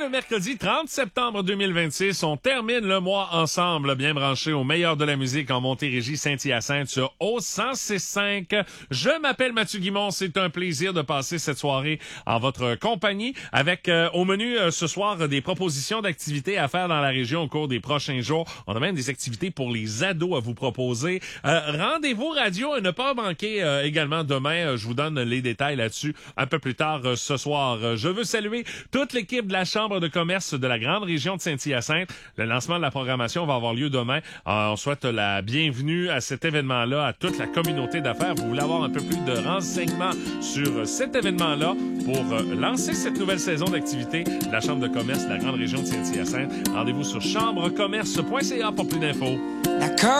mercredi 30 septembre 2026. On termine le mois ensemble, bien branché au meilleur de la musique en Montérégie, Saint-Hyacinthe sur O106.5. Je m'appelle Mathieu Guimond. C'est un plaisir de passer cette soirée en votre compagnie avec au menu ce soir des propositions d'activités à faire dans la région au cours des prochains jours. On a même des activités pour les ados à vous proposer. Rendez-vous radio à ne pas manquer également demain. Je vous donne les détails là-dessus un peu plus tard ce soir. Je veux saluer toute l'équipe de la Chambre de commerce de la grande région de Saint-Hyacinthe. Le lancement de la programmation va avoir lieu demain. On souhaite la bienvenue à cet événement-là, à toute la communauté d'affaires. Vous voulez avoir un peu plus de renseignements sur cet événement-là pour lancer cette nouvelle saison d'activité de la Chambre de commerce de la grande région de Saint-Hyacinthe. Rendez-vous sur chambrecommerce.ca pour plus d'infos.